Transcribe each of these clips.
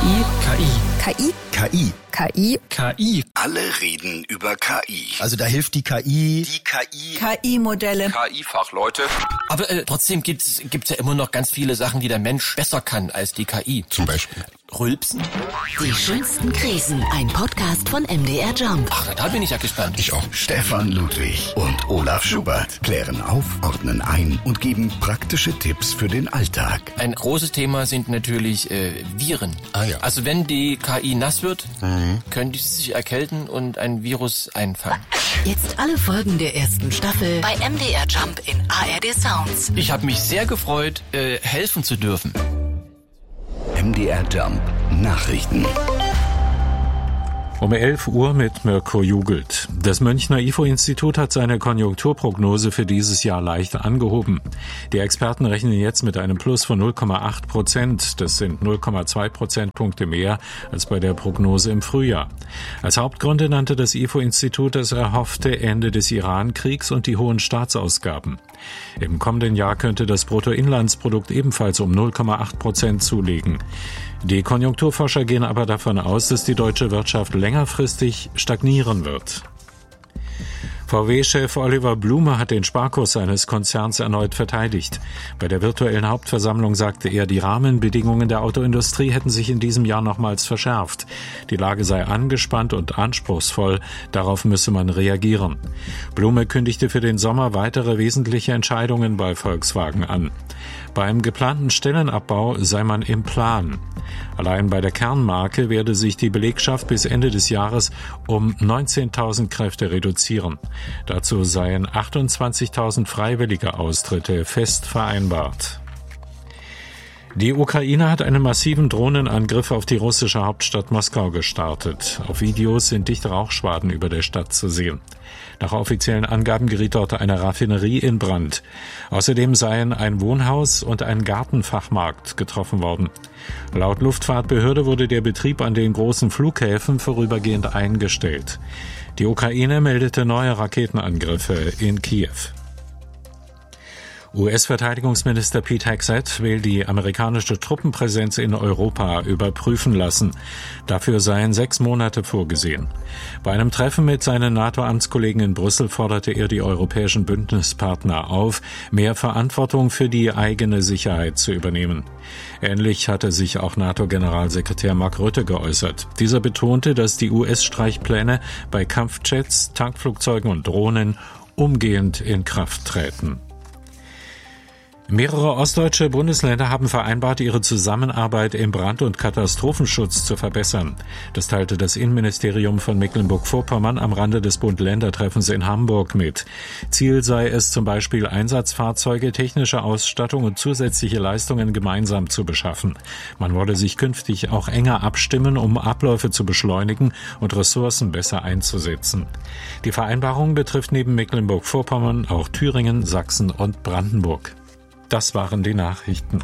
KI. Alle reden über KI. Also da hilft die KI. KI-Modelle. KI-Fachleute. Aber trotzdem gibt's ja immer noch ganz viele Sachen, die der Mensch besser kann als die KI. Zum Beispiel Rülpsen. Die schönsten Krisen. Ein Podcast von MDR Jump. Ach, da bin ich ja gespannt. ich auch. Stefan Ludwig und Olaf Schubert klären auf, ordnen ein und geben praktische Tipps für den Alltag. Ein großes Thema sind natürlich Viren. Ah ja. Also wenn die KI nass wird, könnte sie sich erkälten und ein Virus einfangen. Jetzt alle Folgen der ersten Staffel bei MDR Jump in ARD Sounds. Ich habe mich sehr gefreut, helfen zu dürfen. MDR Jump Nachrichten. Um 11 Uhr mit Mirko Jugelt. Das Münchner IFO-Institut hat seine Konjunkturprognose für dieses Jahr leicht angehoben. Die Experten rechnen jetzt mit einem Plus von 0,8%. Das sind 0,2 Prozentpunkte mehr als bei der Prognose im Frühjahr. Als Hauptgründe nannte das IFO-Institut das erhoffte Ende des Iran-Kriegs und die hohen Staatsausgaben. Im kommenden Jahr könnte das Bruttoinlandsprodukt ebenfalls um 0,8% zulegen. Die Konjunkturforscher gehen aber davon aus, dass die deutsche Wirtschaft längerfristig stagnieren wird. VW-Chef Oliver Blume hat den Sparkurs seines Konzerns erneut verteidigt. Bei der virtuellen Hauptversammlung sagte er, die Rahmenbedingungen der Autoindustrie hätten sich in diesem Jahr nochmals verschärft. Die Lage sei angespannt und anspruchsvoll, darauf müsse man reagieren. Blume kündigte für den Sommer weitere wesentliche Entscheidungen bei Volkswagen an. Beim geplanten Stellenabbau sei man im Plan. Allein bei der Kernmarke werde sich die Belegschaft bis Ende des Jahres um 19.000 Kräfte reduzieren. Dazu seien 28.000 freiwillige Austritte fest vereinbart. Die Ukraine hat einen massiven Drohnenangriff auf die russische Hauptstadt Moskau gestartet. Auf Videos sind dichte Rauchschwaden über der Stadt zu sehen. Nach offiziellen Angaben geriet dort eine Raffinerie in Brand. Außerdem seien ein Wohnhaus und ein Gartenfachmarkt getroffen worden. Laut Luftfahrtbehörde wurde der Betrieb an den großen Flughäfen vorübergehend eingestellt. Die Ukraine meldete neue Raketenangriffe in Kiew. US-Verteidigungsminister Pete Hegseth will die amerikanische Truppenpräsenz in Europa überprüfen lassen. Dafür seien 6 Monate vorgesehen. Bei einem Treffen mit seinen NATO-Amtskollegen in Brüssel forderte er die europäischen Bündnispartner auf, mehr Verantwortung für die eigene Sicherheit zu übernehmen. Ähnlich hatte sich auch NATO-Generalsekretär Mark Rutte geäußert. Dieser betonte, dass die US-Streichpläne bei Kampfjets, Tankflugzeugen und Drohnen umgehend in Kraft treten. Mehrere ostdeutsche Bundesländer haben vereinbart, ihre Zusammenarbeit im Brand- und Katastrophenschutz zu verbessern. Das teilte das Innenministerium von Mecklenburg-Vorpommern am Rande des Bund-Länder-Treffens in Hamburg mit. Ziel sei es zum Beispiel, Einsatzfahrzeuge, technische Ausstattung und zusätzliche Leistungen gemeinsam zu beschaffen. Man wolle sich künftig auch enger abstimmen, um Abläufe zu beschleunigen und Ressourcen besser einzusetzen. Die Vereinbarung betrifft neben Mecklenburg-Vorpommern auch Thüringen, Sachsen und Brandenburg. Das waren die Nachrichten.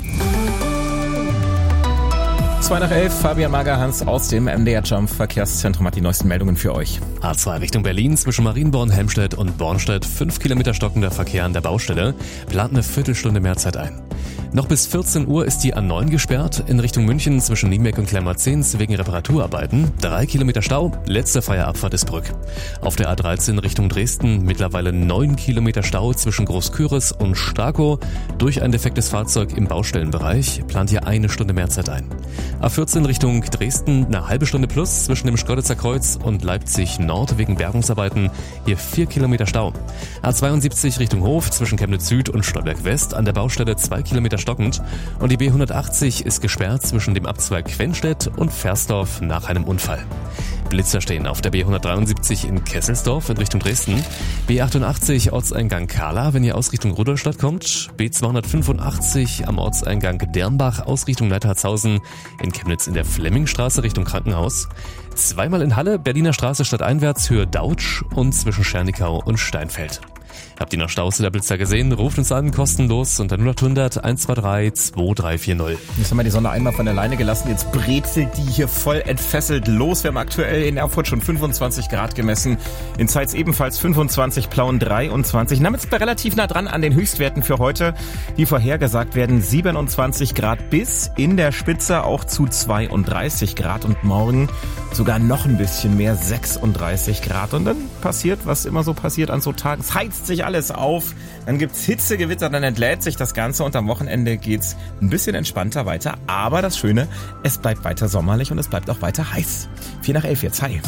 11:02, Fabian Magerhans aus dem MDR Jump Verkehrszentrum hat die neuesten Meldungen für euch. A2 Richtung Berlin zwischen Marienborn, Helmstedt und Bornstedt. 5 Kilometer stockender Verkehr an der Baustelle. Plant eine Viertelstunde mehr Zeit ein. Noch bis 14 Uhr ist die A9 gesperrt. In Richtung München zwischen Nienberg und Klemmerzins wegen Reparaturarbeiten. 3 Kilometer Stau. Letzte freie Abfahrt ist Brück. Auf der A13 Richtung Dresden mittlerweile 9 Kilometer Stau zwischen Großküritz und Starkow. Durch ein defektes Fahrzeug im Baustellenbereich. Plant hier 1 Stunde mehr Zeit ein. A14 Richtung Dresden eine halbe Stunde plus zwischen dem Schkoditzer Kreuz und Leipzig Nord wegen Bergungsarbeiten. Hier 4 Kilometer Stau. A72 Richtung Hof zwischen Chemnitz Süd und Stolberg West an der Baustelle 2 Kilometer stockend. Und die B180 ist gesperrt zwischen dem Abzweig Quenstedt und Versdorf nach einem Unfall. Blitzer stehen auf der B173 in Kesselsdorf in Richtung Dresden. B88 Ortseingang Kahla, wenn ihr aus Richtung Rudolstadt kommt. B285 am Ortseingang Dernbach aus Richtung Neidhartshausen. In Chemnitz in der Flemmingstraße Richtung Krankenhaus. Zweimal in Halle, Berliner Straße stadteinwärts Höhe Dautsch und zwischen Schernikau und Steinfeld. Habt ihr noch Staus oder Blitzer gesehen? Ruft uns an, kostenlos unter 0800 123 2340. Jetzt haben wir die Sonne einmal von der Leine gelassen, jetzt brezelt die hier voll entfesselt los. Wir haben aktuell in Erfurt schon 25 Grad gemessen, in Zeitz ebenfalls 25, Plauen 23. Damit sind wir relativ nah dran an den Höchstwerten für heute, die vorhergesagt werden 27 Grad bis in der Spitze auch zu 32 Grad und morgen sogar noch ein bisschen mehr, 36 Grad. Und dann passiert, was immer so passiert an so Tagen, es heizt sich alles auf, dann gibt's Hitzegewitter, dann entlädt sich das Ganze und am Wochenende geht's ein bisschen entspannter weiter. Aber das Schöne, es bleibt weiter sommerlich und es bleibt auch weiter heiß. 4:11 jetzt, hi.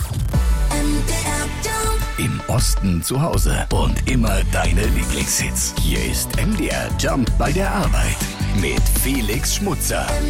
Im Osten zu Hause und immer deine Lieblingshits. Hier ist MDR Jump bei der Arbeit mit Felix Schmutzer.